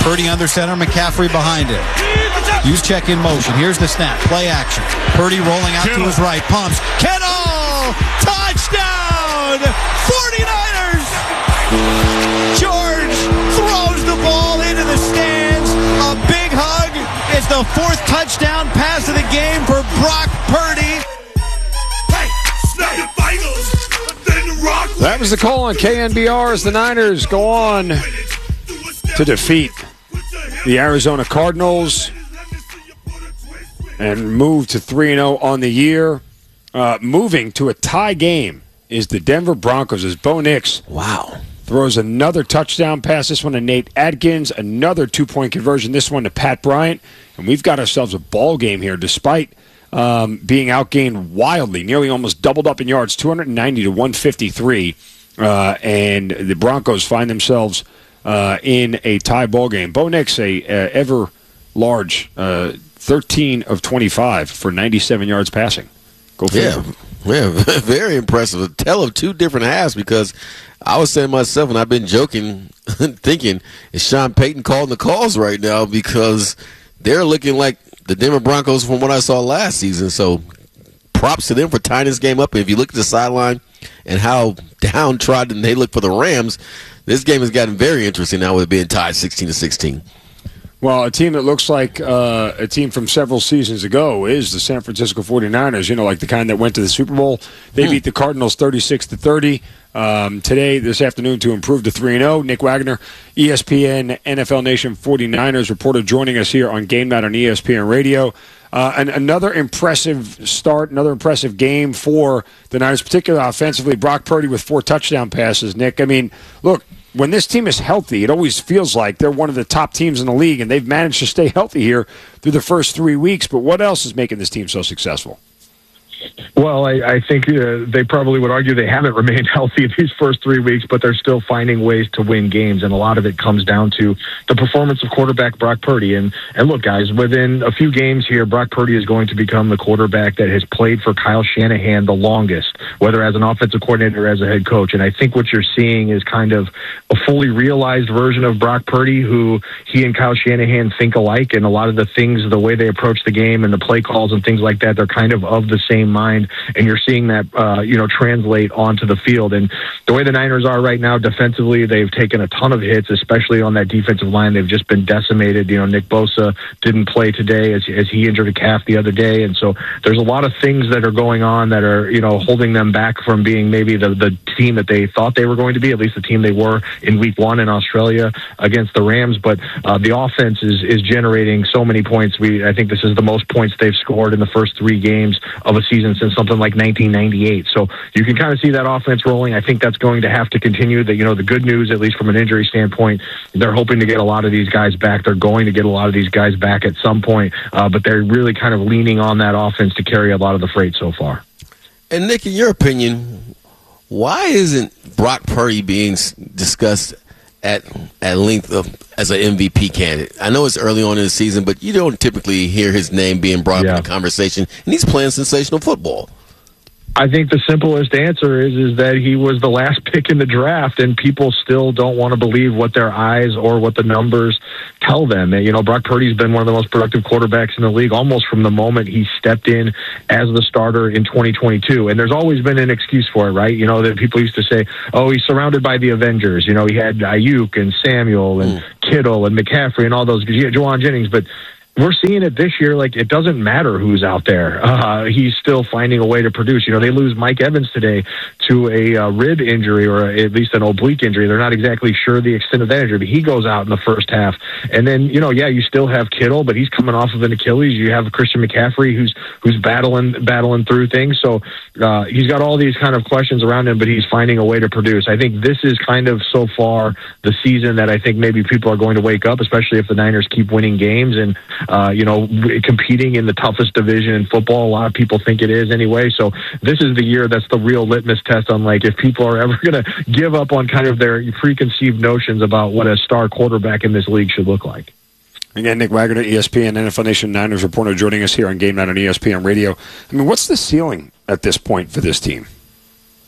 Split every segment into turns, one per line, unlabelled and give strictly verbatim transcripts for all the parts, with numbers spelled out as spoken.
Purdy under center, McCaffrey behind him. Use check in motion. Here's the snap. Play action. Purdy rolling out Kittle to his right. Pumps. Kittle! Touchdown! forty-niners! George throws the ball into the stands. A big hug. It's the fourth touchdown pass of the game for Brock Purdy.
That was the call on K N B R as the Niners go on to defeat the Arizona Cardinals and move to three and oh on the year. Uh, moving to a tie game is the Denver Broncos as Bo Nix
wow.
throws another touchdown pass, this one to Nate Adkins, another two-point conversion, this one to Pat Bryant. And we've got ourselves a ball game here despite um, being outgained wildly, nearly almost doubled up in yards, two ninety to one fifty-three. Uh, and the Broncos find themselves uh, in a tie ball game. Bo Nix, a uh, ever large uh, thirteen of twenty-five for ninety-seven yards passing. Go figure.
Yeah, yeah, very impressive. A tale of two different halves because I was saying to myself, and I've been joking, thinking, is Sean Payton calling the calls right now because they're looking like the Denver Broncos from what I saw last season. So props to them for tying this game up. If you look at the sideline and how downtrodden they look for the Rams, this game has gotten very interesting now with it being tied sixteen to sixteen.
Well, a team that looks like uh, a team from several seasons ago is the San Francisco forty-niners, you know, like the kind that went to the Super Bowl. They hmm. beat the Cardinals thirty-six to thirty um, today, this afternoon, to improve to three and oh. Nick Wagner, E S P N, N F L Nation forty-niners reporter, joining us here on Game Night on E S P N Radio. Uh, and another impressive start, another impressive game for the Niners, particularly offensively. Brock Purdy with four touchdown passes, Nick. I mean, look, when this team is healthy, it always feels like they're one of the top teams in the league, and they've managed to stay healthy here through the first three weeks. But what else is making this team so successful?
Well, I, I think uh, they probably would argue they haven't remained healthy these first three weeks, but they're still finding ways to win games, and a lot of it comes down to the performance of quarterback Brock Purdy. And, and look, guys, within a few games here, Brock Purdy is going to become the quarterback that has played for Kyle Shanahan the longest, whether as an offensive coordinator or as a head coach. And I think what you're seeing is kind of a fully realized version of Brock Purdy, who he and Kyle Shanahan think alike, and a lot of the things, the way they approach the game and the play calls and things like that, they're kind of of the same mind, and you're seeing that uh, you know translate onto the field. And the way the Niners are right now defensively, they've taken a ton of hits, especially on that defensive line. They've just been decimated. You know, Nick Bosa didn't play today as, as he injured a calf the other day, and so there's a lot of things that are going on that are you know holding them back from being maybe the the team that they thought they were going to be, at least the team they were in Week One in Australia against the Rams. But uh, the offense is is generating so many points. We I think this is the most points they've scored in the first three games of a season since something like nineteen ninety-eight. So you can kind of see that offense rolling. I think that's going to have to continue. That you know the good news, at least from an injury standpoint, they're hoping to get a lot of these guys back. They're going to get a lot of these guys back at some point, uh, but they're really kind of leaning on that offense to carry a lot of the freight so far.
And Nick, in your opinion, why isn't Brock Purdy being discussed at at length of, as an M V P candidate? I know it's early on in the season, but you don't typically hear his name being brought yeah. up in the conversation, and he's playing sensational football.
I think the simplest answer is is that he was the last pick in the draft, and people still don't want to believe what their eyes or what the numbers tell them. And, you know, Brock Purdy's been one of the most productive quarterbacks in the league almost from the moment he stepped in as the starter in twenty twenty-two. And there's always been an excuse for it, right? You know, that people used to say, oh, he's surrounded by the Avengers. You know, he had Ayuk and Samuel and mm. Kittle and McCaffrey and all those, Juwan Jennings, but we're seeing it this year. Like, it doesn't matter who's out there. Uh, he's still finding a way to produce. You know, they lose Mike Evans today to a uh, rib injury, or a, at least an oblique injury. They're not exactly sure the extent of that injury, but he goes out in the first half. And then, you know, yeah, you still have Kittle, but he's coming off of an Achilles. You have Christian McCaffrey who's who's battling battling through things. So uh, he's got all these kind of questions around him, but he's finding a way to produce. I think this is kind of so far the season that I think maybe people are going to wake up, especially if the Niners keep winning games and Uh, you know, competing in the toughest division in football. A lot of people think it is anyway. So this is the year that's the real litmus test on, like, if people are ever going to give up on kind of their preconceived notions about what a star quarterback in this league should look like.
Again, Nick Wagner, E S P N, N F L Nation Niners reporter, joining us here on Game Night on E S P N Radio. I mean, what's the ceiling at this point for this team?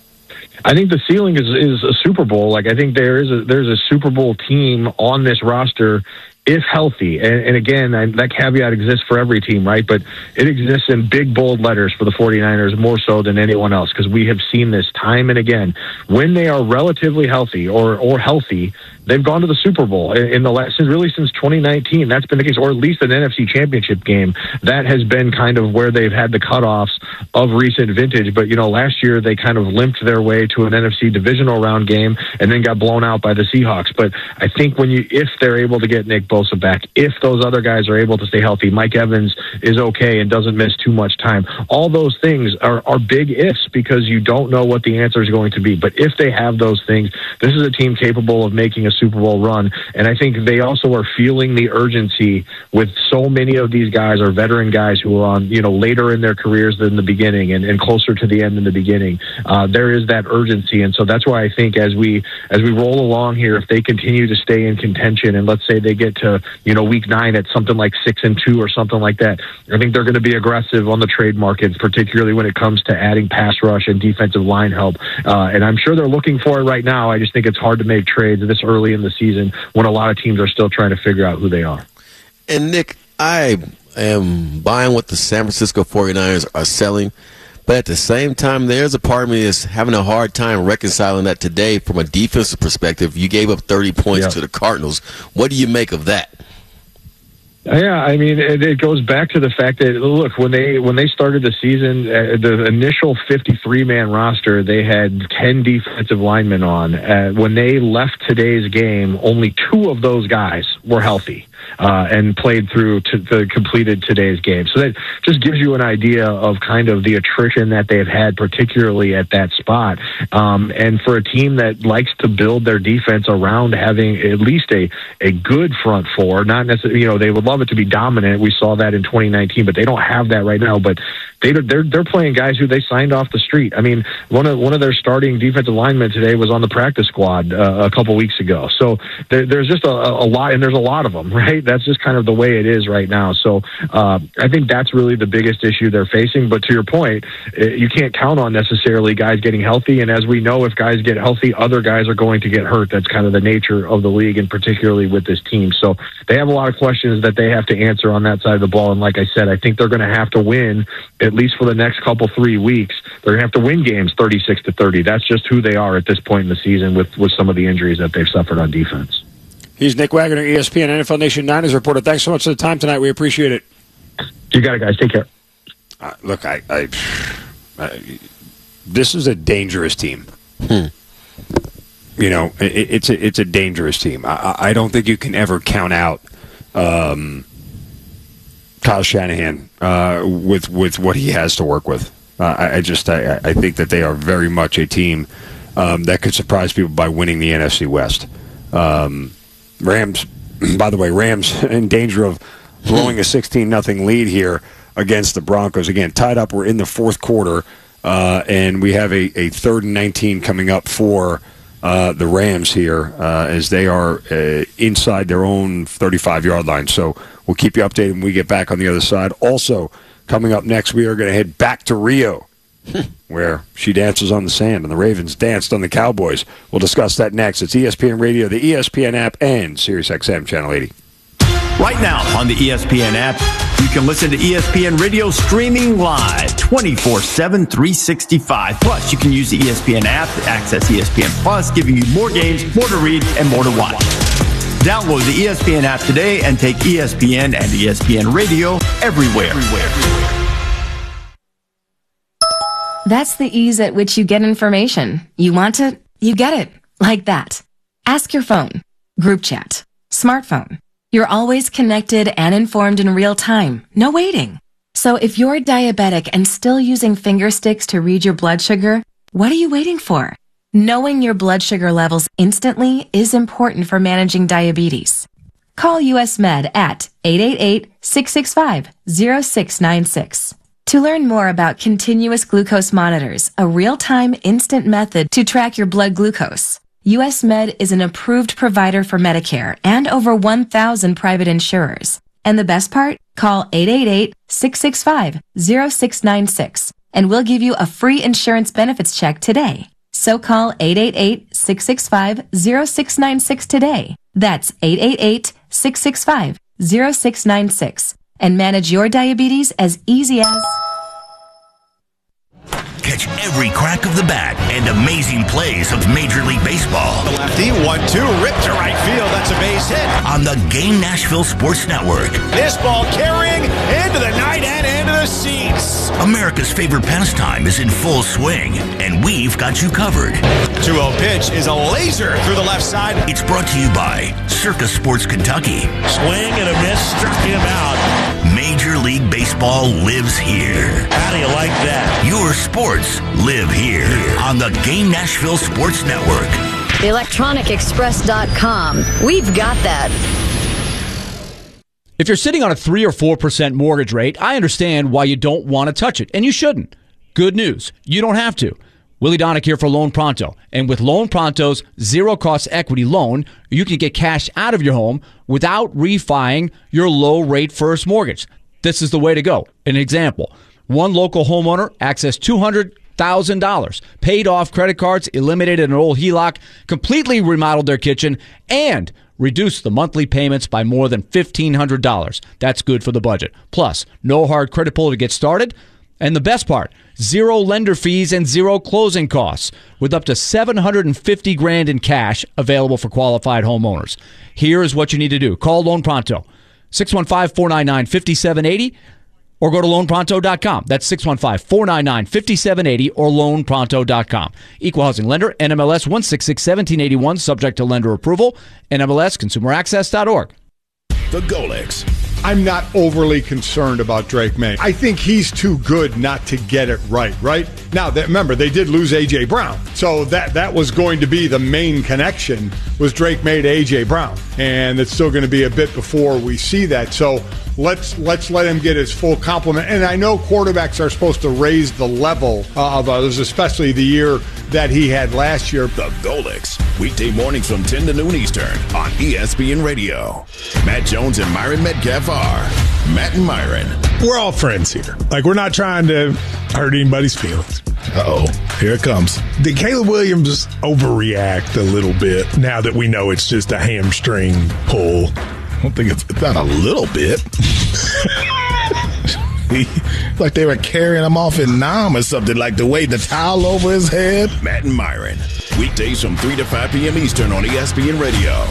I think the ceiling is, is a Super Bowl. Like, I think there is a, there's a Super Bowl team on this roster if healthy. And, and again, I, that caveat exists for every team, right? But it exists in big, bold letters for the 49ers more so than anyone else, because we have seen this time and again. When they are relatively healthy or, or healthy, they've gone to the Super Bowl in, in the last, really since twenty nineteen. That's been the case, or at least an N F C Championship game. That has been kind of where they've had the cutoffs of recent vintage. But, you know, last year they kind of limped their way to an N F C divisional round game and then got blown out by the Seahawks. But I think when you, if they're able to get Nick Bosa back, if those other guys are able to stay healthy, Mike Evans is okay and doesn't miss too much time. All those things are, are big ifs because you don't know what the answer is going to be. But if they have those things, this is a team capable of making a Super Bowl run. And I think they also are feeling the urgency with so many of these guys are veteran guys who are on, you know, later in their careers than the beginning and, and closer to the end than the beginning. Uh, there is that urgency. And so that's why I think as we, as we roll along here, if they continue to stay in contention and let's say they get to, you know, week nine at something like six and two or something like that, I think they're going to be aggressive on the trade market, particularly when it comes to adding pass rush and defensive line help. Uh, and I'm sure they're looking for it right now. I just think it's hard to make trades this early in the season when a lot of teams are still trying to figure out who they are.
And Nick, I am buying what the San Francisco 49ers are selling, but at the same time, there's a part of me that's having a hard time reconciling that today from a defensive perspective. You gave up thirty points
yeah.
to the Cardinals. What do you make of that?
Yeah, I mean, it, it goes back to the fact that, look, when they when they started the season, uh, the initial fifty-three man roster, they had ten defensive linemen on. Uh, when they left today's game, only two of those guys were healthy uh, and played through to, to completed today's game. So that just gives you an idea of kind of the attrition that they've had, particularly at that spot. Um, and for a team that likes to build their defense around having at least a, a good front four, not necessarily, you know, they would love it to be dominant. We saw that in twenty nineteen, but they don't have that right now. But they, they're they're playing guys who they signed off the street. I mean, one of one of their starting defensive linemen today was on the practice squad uh, a couple weeks ago. So there, there's just a, a lot, and there's a lot of them, right? That's just kind of the way it is right now. So uh, I think that's really the biggest issue they're facing. But to your point, you can't count on necessarily guys getting healthy. And as we know, if guys get healthy, other guys are going to get hurt. That's kind of the nature of the league, and particularly with this team. So they have a lot of questions that they have to answer on that side of the ball. And like I said, I think they're going to have to win, at least for the next couple, three weeks. They're going to have to win games thirty-six to thirty. That's just who they are at this point in the season with, with some of the injuries that they've suffered on defense.
He's Nick Wagoner, E S P N N F L Nation Niners reporter. Thanks so much for the time tonight. We appreciate it.
You got it, guys. Take care.
Uh, look, I, I, I, this is a dangerous team.
Hmm.
You know, it, it's a it's a dangerous team. I, I don't think you can ever count out um, Kyle Shanahan uh, with with what he has to work with. Uh, I, I just I, I think that they are very much a team um, that could surprise people by winning the N F C West. Um, Rams, by the way, Rams in danger of blowing a sixteen nothing lead here against the Broncos. Again, tied up. We're in the fourth quarter, uh, and we have a, a third and nineteen coming up for uh, the Rams here uh, as they are uh, inside their own thirty-five yard line. So we'll keep you updated when we get back on the other side. Also, coming up next, we are going to head back to Rio, where she dances on the sand and the Ravens danced on the Cowboys. We'll discuss that next. It's E S P N Radio, the E S P N app, and SiriusXM Channel eighty.
Right now on the E S P N app, you can listen to E S P N Radio streaming live twenty-four seven, three sixty-five. Plus, you can use the E S P N app to access E S P N Plus, giving you more games, more to read, and more to watch. Download the E S P N app today and take E S P N and E S P N Radio everywhere. everywhere.
That's the ease at which you get information. You want it, you get it. Like that. Ask your phone. Group chat. Smartphone. You're always connected and informed in real time. No waiting. So if you're diabetic and still using finger sticks to read your blood sugar, what are you waiting for? Knowing your blood sugar levels instantly is important for managing diabetes. Call U S Med at eight eight eight, six six five, zero six nine six. To learn more about continuous glucose monitors, a real-time instant method to track your blood glucose, U S Med is an approved provider for Medicare and over one thousand private insurers. And the best part? Call eight eight eight, six six five, zero six nine six and we'll give you a free insurance benefits check today. So call eight eight eight, six six five, zero six nine six today. That's eight eight eight, six six five, zero six nine six. And manage your diabetes as easy as...
Catch every crack of the bat and amazing plays of Major League Baseball.
The lefty, one two, ripped to right field. That's a base hit.
On the Game Nashville Sports Network.
This ball carrying into the night and into the seats.
America's favorite pastime is in full swing, and we've got you covered.
two oh pitch is a laser through the left side.
It's brought to you by Circus Sports Kentucky.
Swing and a miss, struck him out.
Major League Baseball lives here.
How do you like that?
Your sports live here on the Game Nashville Sports Network.
electronic express dot com. We've got that.
If you're sitting on a three or four percent mortgage rate, I understand why you don't want to touch it, and you shouldn't. Good news, you don't have to. Willie Donick here for Loan Pronto. And with Loan Pronto's zero-cost equity loan, you can get cash out of your home without refining your low-rate first mortgage. This is the way to go. An example. One local homeowner accessed two hundred thousand dollars, paid off credit cards, eliminated an old H E L O C, completely remodeled their kitchen, and reduced the monthly payments by more than fifteen hundred dollars. That's good for the budget. Plus, no hard credit pull to get started. And the best part, zero lender fees and zero closing costs, with up to seven hundred fifty grand in cash available for qualified homeowners. Here is what you need to do. Call Loan Pronto, six one five, four nine nine, five seven eight zero, or go to loan pronto dot com. That's six one five, four nine nine, five seven eight zero or loan pronto dot com. Equal housing lender, N M L S one six six, one seven eight one, subject to lender approval, N M L S consumer access dot org.
The Golix.
I'm not overly concerned about Drake May. I think he's too good not to get it right, right? Now, that, remember, they did lose A J. Brown. So that, that was going to be the main connection, was Drake May to A J. Brown. And it's still going to be a bit before we see that. So let's let's let him get his full complement. And I know quarterbacks are supposed to raise the level of others, especially the year that he had last year.
The Golix. Weekday mornings from ten to noon Eastern on E S P N Radio. Matt Jones and Myron Metcalf are Matt and Myron.
We're all friends here. Like, we're not trying to hurt anybody's feelings. Uh-oh, here it comes. Did Caleb Williams overreact a little bit now that we know it's just a hamstring pull?
I don't think it's, it's not a little bit. Like they were carrying him off in Nam or something, like the way the towel over his head.
Matt and Myron. Weekdays from three to five p.m. Eastern on E S P N Radio.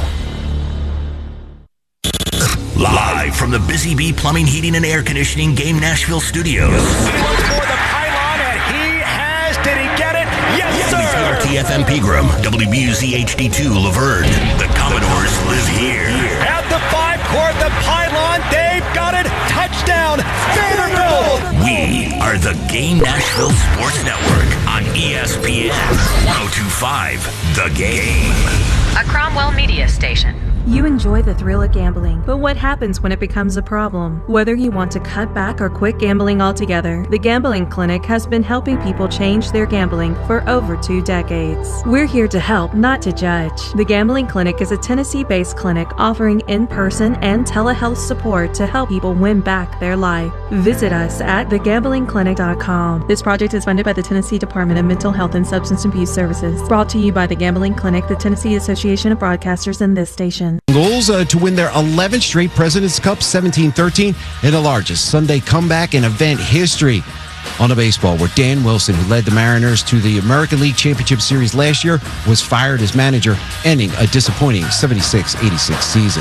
Live from the Busy Bee Plumbing, Heating, and Air Conditioning Game Nashville Studios.
He looks for the pylon, and he has. Did he get it? Yes, sir.
T F M Pegram, W B U Z H D two Laverne. The Commodores live here.
At the five court, the pylon. They've got it. Touchdown, Vanderbilt.
We are the Game Nashville Sports Network on E S P N one oh two point five. The Game.
A Cromwell Media Station.
You enjoy the thrill of gambling, but what happens when it becomes a problem? Whether you want to cut back or quit gambling altogether, the Gambling Clinic has been helping people change their gambling for over two decades. We're here to help, not to judge. The Gambling Clinic is a Tennessee-based clinic offering in-person and telehealth support to help people win back their life. Visit us at the gambling clinic dot com. This project is funded by the Tennessee Department of Mental Health and Substance Abuse Services. Brought to you by the Gambling Clinic, the Tennessee Association of Broadcasters, and this station.
Goals uh, to win their eleventh straight President's Cup, seventeen thirteen, in the largest Sunday comeback in event history. On the baseball, where Dan Wilson, who led the Mariners to the American League Championship Series last year, was fired as manager, ending a disappointing seventy-six eighty-six season.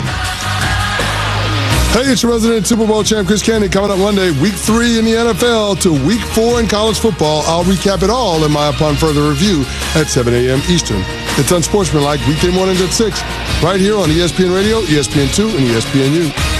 Hey, it's your resident Super Bowl champ, Chris Candy, coming up Monday, week three in the N F L to week four in college football. I'll recap it all in my Upon Further Review at seven a.m. Eastern. It's Unsportsmanlike, weekday mornings at six, right here on E S P N Radio, E S P N two, and E S P N U.